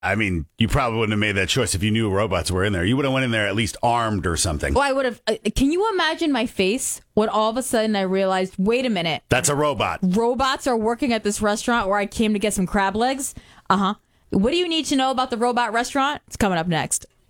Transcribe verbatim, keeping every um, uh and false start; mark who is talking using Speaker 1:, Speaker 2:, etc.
Speaker 1: I mean, you probably wouldn't have made that choice if you knew robots were in there. You would have went in there at least armed or something.
Speaker 2: Well, I would have. Uh, can you imagine my face when all of a sudden I realized, wait a minute.
Speaker 1: That's a robot.
Speaker 2: Robots are working at this restaurant where I came to get some crab legs? Uh-huh. What do you need to know about the robot restaurant? It's coming up next.